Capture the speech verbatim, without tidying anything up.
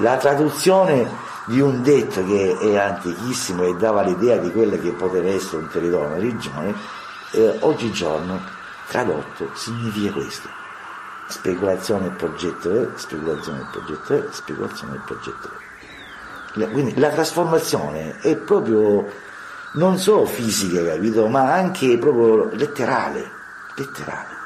la traduzione di un detto che è antichissimo e dava l'idea di quello che poteva essere un territorio, una regione, eh, oggigiorno tradotto significa questo: speculazione e progetto è, speculazione e progetto è, speculazione e progetto è. Quindi la trasformazione è proprio non solo fisica, capito, ma anche proprio letterale, letterale.